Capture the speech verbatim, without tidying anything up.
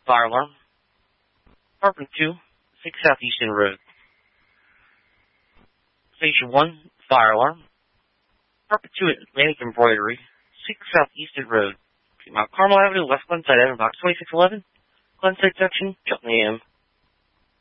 fire alarm. Apartment two, six Southeastern Road. Station one, fire alarm. Apartment two at Atlantic Embroidery, six Southeastern Road. Mount Carmel Avenue, West Glenside Avenue, box twenty-six eleven. Glenside section, Shelton A M.